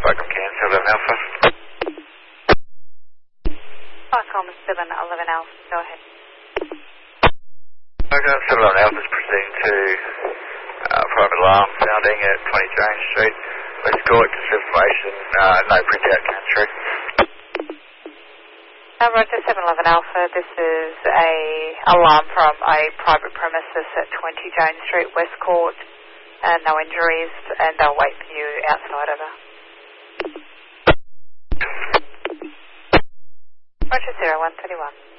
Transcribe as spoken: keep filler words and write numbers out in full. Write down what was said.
Welcome, Can seven eleven Alpha. Welcome, seven eleven Alpha. Go ahead. Welcome, seven eleven Alpha is proceeding to uh, private alarm sounding at twenty James Street. Let's go it to information, uh, no printout country. Uh, Roger, seven eleven Alpha. This is a alarm from a private premises at twenty Jones Street, Westcourt. Uh, no injuries, and they'll wait for you outside of her. Roger, zero one thirty-one.